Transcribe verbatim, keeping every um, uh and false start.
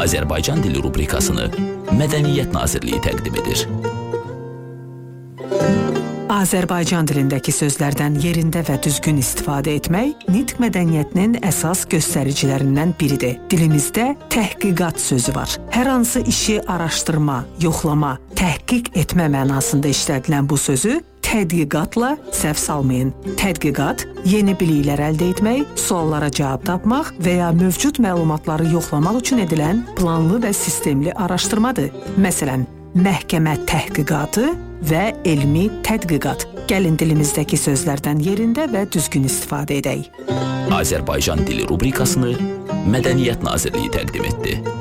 Azərbaycan dili rubrikasını Mədəniyyət Nazirliyi təqdim edir. Azərbaycan dilindəki sözlərdən yerində və düzgün istifadə etmək nitq mədəniyyətinin əsas göstəricilərindən biridir. Dilimizdə təhqiqat sözü var. Hər hansı işi araşdırma, yoxlama, təhqiq etmə mənasında işlədilən bu sözü tədqiqatla səhv salmayın. Tədqiqat, yeni biliklər əldə etmək, suallara cavab tapmaq və ya mövcud məlumatları yoxlamaq üçün edilən planlı və sistemli araşdırmadır. Məsələn, məhkəmə təhqiqatı və elmi tədqiqat. Gəlin dilimizdəki sözlərdən yerində və düzgün istifadə edək. Azərbaycan dili rubrikasını Mədəniyyət Nazirliyi təqdim etdi.